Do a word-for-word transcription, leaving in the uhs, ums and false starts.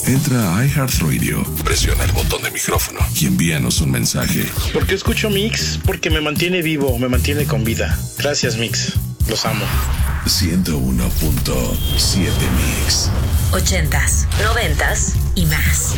Entra a iHeartRadio, presiona el botón de micrófono y envíanos un mensaje. ¿Por qué escucho Mix? Porque me mantiene vivo, me mantiene con vida. Gracias, Mix. Los amo. ciento uno punto siete Mix. Ochentas, noventas y más.